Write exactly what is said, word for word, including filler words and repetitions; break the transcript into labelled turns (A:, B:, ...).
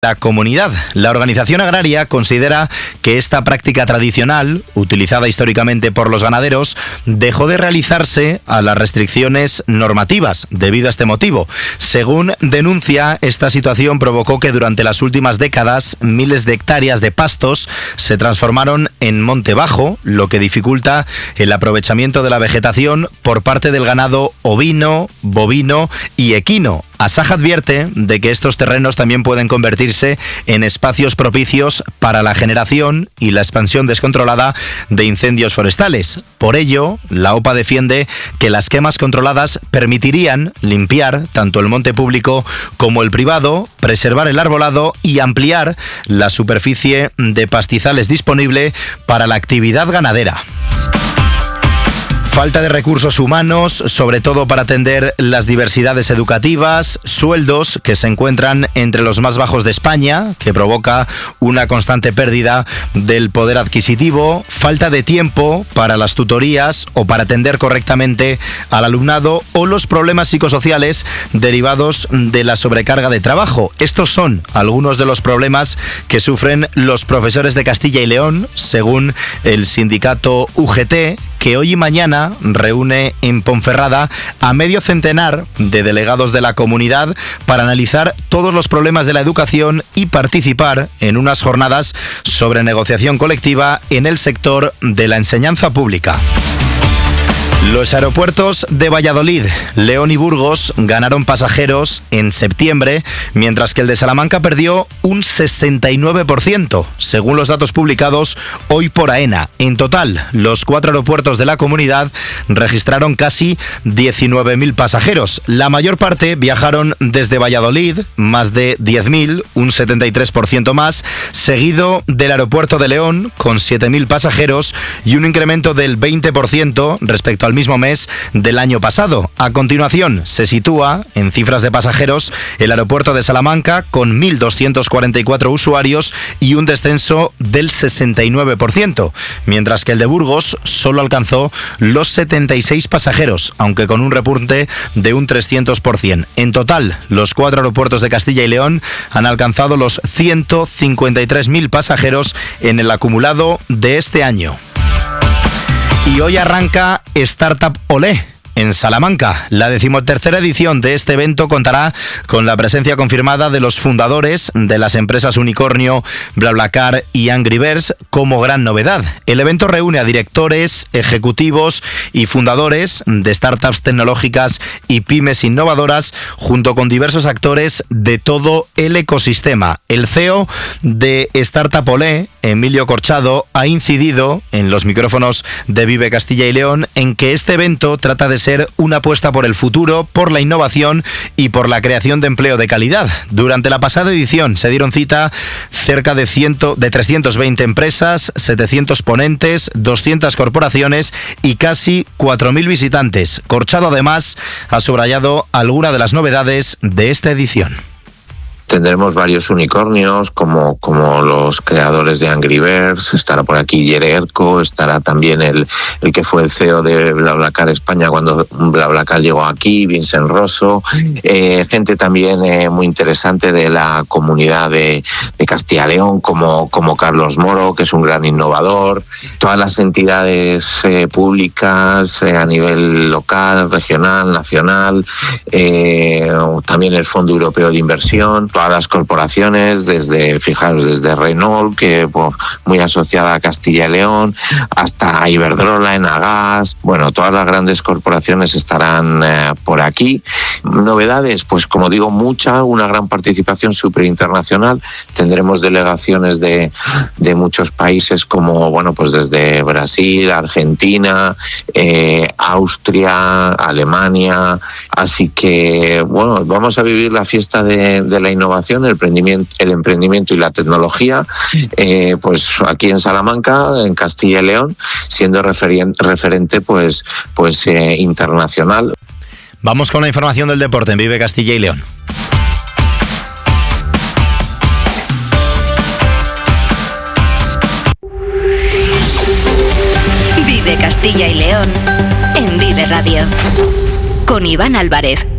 A: la comunidad. La organización agraria considera que esta práctica tradicional, utilizada históricamente por los ganaderos, dejó de realizarse a las restricciones normativas debido a este motivo. Según denuncia, esta situación provocó que durante las últimas décadas miles de hectáreas de pastos se transformaron en monte bajo, lo que dificulta el aprovechamiento de la vegetación por parte del ganado ovino, bovino y equino. Asaja advierte de que estos terrenos también pueden convertirse en espacios propicios para la generación y la expansión descontrolada de incendios forestales. Por ello, la OPA defiende que las quemas controladas permitirían limpiar tanto el monte público como el privado, preservar el arbolado y ampliar la superficie de pastizales disponible para la actividad ganadera. Falta de recursos humanos, sobre todo para atender las diversidades educativas, sueldos que se encuentran entre los más bajos de España, que provoca una constante pérdida del poder adquisitivo, falta de tiempo para las tutorías o para atender correctamente al alumnado o los problemas psicosociales derivados de la sobrecarga de trabajo. Estos son algunos de los problemas que sufren los profesores de Castilla y León, según el sindicato U G T, que hoy y mañana reúne en Ponferrada a medio centenar de delegados de la comunidad para analizar todos los problemas de la educación y participar en unas jornadas sobre negociación colectiva en el sector de la enseñanza pública. Los aeropuertos de Valladolid, León y Burgos ganaron pasajeros en septiembre, mientras que el de Salamanca perdió un sesenta y nueve por ciento, según los datos publicados hoy por AENA. En total, los cuatro aeropuertos de la comunidad registraron casi diecinueve mil pasajeros. La mayor parte viajaron desde Valladolid, más de diez mil, un setenta y tres por ciento más, seguido del aeropuerto de León, con siete mil pasajeros y un incremento del veinte por ciento respecto al mismo mes del año pasado. A continuación, se sitúa en cifras de pasajeros el aeropuerto de Salamanca con mil doscientos cuarenta y cuatro usuarios y un descenso del sesenta y nueve por ciento, mientras que el de Burgos solo alcanzó los setenta y seis pasajeros, aunque con un repunte de un trescientos por ciento. En total, los cuatro aeropuertos de Castilla y León han alcanzado los ciento cincuenta y tres mil pasajeros en el acumulado de este año. Y hoy arranca Startup Olé en Salamanca. La decimotercera edición de este evento contará con la presencia confirmada de los fundadores de las empresas Unicornio, BlaBlaCar y Angry Birds como gran novedad. El evento reúne a directores, ejecutivos y fundadores de startups tecnológicas y pymes innovadoras, junto con diversos actores de todo el ecosistema. El C E O de Startup Olé, Emilio Corchado, ha incidido en los micrófonos de Vive Castilla y León en que este evento trata de ser una apuesta por el futuro, por la innovación y por la creación de empleo de calidad. Durante la pasada edición se dieron cita cerca de, cien, de trescientas veinte empresas, setecientos ponentes, doscientas corporaciones y casi cuatro mil visitantes. Corchado además ha subrayado algunas de las novedades de esta edición.
B: Tendremos varios unicornios como, como los creadores de Angry Birds, estará por aquí Yererco, estará también el, el que fue el C E O de BlaBlaCar España cuando BlaBlaCar llegó aquí, Vincent Rosso, eh, gente también eh, muy interesante de la comunidad de, de Castilla y León como, como Carlos Moro, que es un gran innovador, todas las entidades eh, públicas eh, a nivel local, regional, nacional, eh, también el Fondo Europeo de Inversión, a las corporaciones, desde, fijaros, desde Renault, que pues, muy asociada a Castilla y León, hasta Iberdrola, Enagás, bueno, todas las grandes corporaciones estarán eh, por aquí. Novedades, pues como digo, mucha, una gran participación súper internacional. Tendremos delegaciones de, de muchos países como, bueno, pues desde Brasil, Argentina, eh, Austria, Alemania, así que, bueno, vamos a vivir la fiesta de, de la innovación, el emprendimiento, el emprendimiento y la tecnología, eh, pues aquí en Salamanca, en Castilla y León, siendo referien, referente pues, pues eh, internacional.
A: Vamos con la información del deporte en Vive Castilla y León.
C: Vive Castilla y León en Vive Radio con Iván Álvarez.